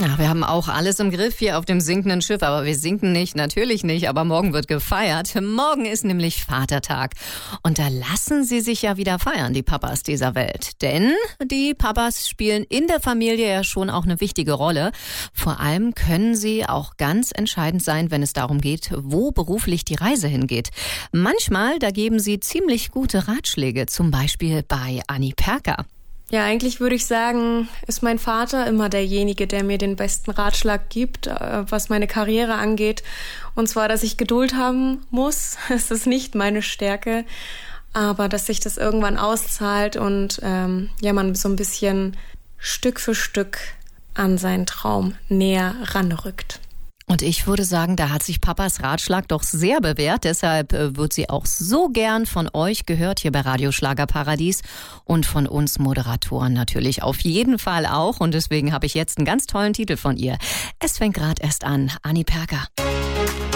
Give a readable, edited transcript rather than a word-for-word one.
Ja, wir haben auch alles im Griff hier auf dem sinkenden Schiff, aber wir sinken nicht, natürlich nicht, aber morgen wird gefeiert. Morgen ist nämlich Vatertag und da lassen sie sich ja wieder feiern, die Papas dieser Welt. Denn die Papas spielen in der Familie ja schon auch eine wichtige Rolle. Vor allem können sie auch ganz entscheidend sein, wenn es darum geht, wo beruflich die Reise hingeht. Manchmal, da geben sie ziemlich gute Ratschläge, zum Beispiel bei Anni Perker. Ja, eigentlich würde ich sagen, ist mein Vater immer derjenige, der mir den besten Ratschlag gibt, was meine Karriere angeht. Und zwar, dass ich Geduld haben muss. Es ist nicht meine Stärke, aber dass sich das irgendwann auszahlt und man so ein bisschen Stück für Stück an seinen Traum näher ranrückt. Und ich würde sagen, da hat sich Papas Ratschlag doch sehr bewährt. Deshalb wird sie auch so gern von euch gehört hier bei Radio Schlagerparadies und von uns Moderatoren natürlich auf jeden Fall auch. Und deswegen habe ich jetzt einen ganz tollen Titel von ihr. Es fängt gerade erst an. Anni Perker.